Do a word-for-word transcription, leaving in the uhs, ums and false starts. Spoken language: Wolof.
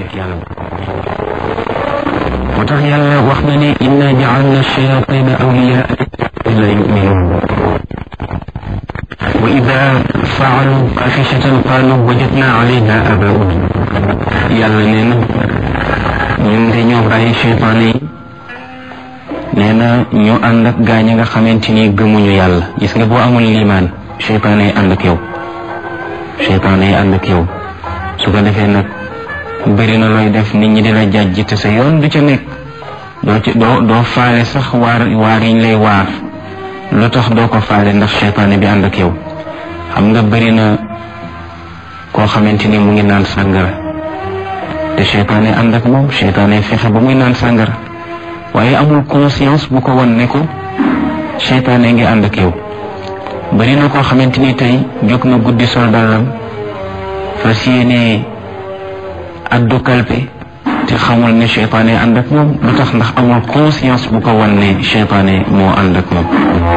teg yàlla moo tax yàlla wax na ne inna ja'alna shayatina awliyaa la yu'minun wa ida faalu fahishatan qalu wajadna alayha abaa'ana yàlla nee na ñun de ñoo bàyyi cheytaane yi nee na ñu ànd ak gaañ nga xamante ni gëmuñu yàlla gis nga boo amul liimaan cheytaane yi ànd ak yow cheytaane yi ànd ak yow su ko defee nag bëri na looy def nit ñi dina jàjj te sa yoon du ca nekk doo ci doo doo faale sax waar waar yiñ lay waar lu tax doo ko faale ndax cheytaane bi ànd ak yow xam nga bëri na koo xamante ni mu ngi naan sàngara te cheytaane ànd ak moom cheytaane fexe ba muy naan sàngara waaye amul conscience bu ko won ne ko cheytaane ngi ànd ak yow bëri na koo xamante ni tey jóg na guddi sol dàllam fas yéene addu kalpe te xamul ne cheytaane ànd ak moom lu tax ndax amul conscience bu ko won ne cheytaane moo ànd ak moom